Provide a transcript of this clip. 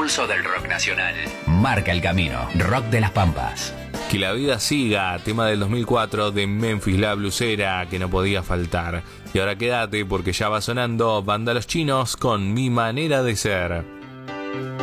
pulso del rock nacional. Marca el camino. Rock de las Pampas. Que la vida siga, tema del 2004 de Memphis La Blusera, que no podía faltar. Y ahora quédate porque ya va sonando Banda Los Chinos con Mi Manera de Ser.